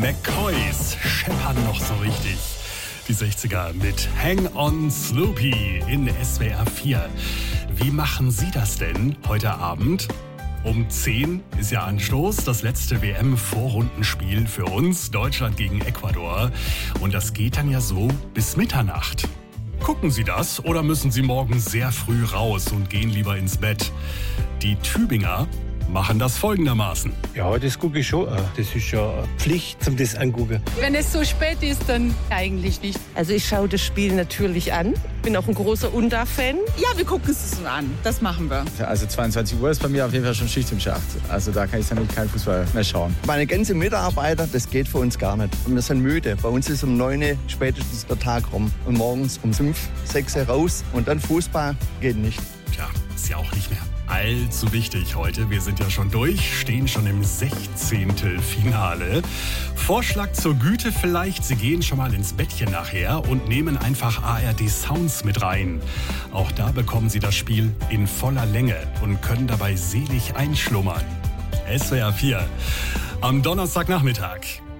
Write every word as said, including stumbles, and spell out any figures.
McCoys scheppern noch so richtig. Die sechziger mit Hang On Sloopy in S W R vier. Wie machen Sie das denn heute Abend? Um zehn ist ja Anstoß, das letzte W M-Vorrundenspiel für uns, Deutschland gegen Ecuador. Und das geht dann ja so bis Mitternacht. Gucken Sie das oder müssen Sie morgen sehr früh raus und gehen lieber ins Bett? Die Tübinger machen das folgendermaßen. Ja, das gucke ich schon. Das ist ja Pflicht, zum das angucken. Wenn es so spät ist, dann eigentlich nicht. Also ich schaue das Spiel natürlich an. Bin auch ein großer Unda-Fan. Ja, wir gucken es uns an. Das machen wir. Also zweiundzwanzig Uhr ist bei mir auf jeden Fall schon Schicht im Schacht. Also da kann ich dann keinen Fußball mehr schauen. Meine ganzen Mitarbeiter, das geht für uns gar nicht. Und wir sind müde. Bei uns ist um neun spätestens der Tag rum. Und morgens um fünf, sechs raus. Und dann Fußball geht nicht. Tja, ist ja auch nicht mehr allzu wichtig heute. Wir sind ja schon durch, stehen schon im Sechzehntelfinale. Vorschlag zur Güte vielleicht, Sie gehen schon mal ins Bettchen nachher und nehmen einfach A R D Sounds mit rein. Auch da bekommen Sie das Spiel in voller Länge und können dabei selig einschlummern. S W R vier am Donnerstagnachmittag.